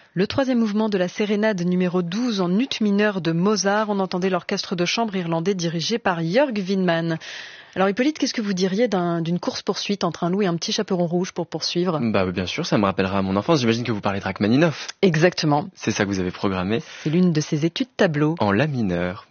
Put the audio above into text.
Le troisième mouvement de la sérénade numéro 12 en ut mineur de Mozart. On entendait l'orchestre de chambre irlandais dirigé par Jörg Winman. Alors Hippolyte, qu'est-ce que vous diriez d'une course-poursuite entre un loup et un petit chaperon rouge pour poursuivre ? Bien sûr, ça me rappellera mon enfance. J'imagine que vous parlez de Rachmaninoff. Exactement. C'est ça que vous avez programmé. C'est l'une de ses études tableaux. En la mineur.